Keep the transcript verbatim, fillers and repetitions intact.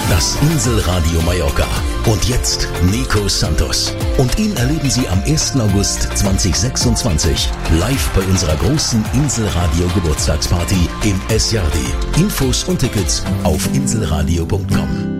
Das Inselradio Mallorca. Und jetzt Nico Santos. Und ihn erleben Sie am ersten August zweitausendsechsundzwanzig live bei unserer großen Inselradio Geburtstagsparty im S J D. Infos und Tickets auf inselradio punkt com.